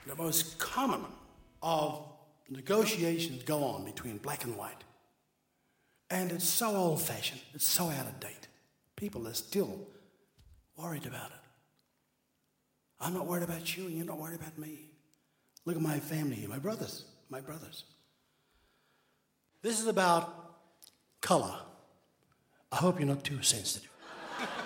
The most common of negotiations go on between black and white. And it's so old-fashioned. It's so out of date. People are still worried about it. I'm not worried about you, and you're not worried about me. Look at my family here, my brothers. This is about color. I hope you're not too sensitive.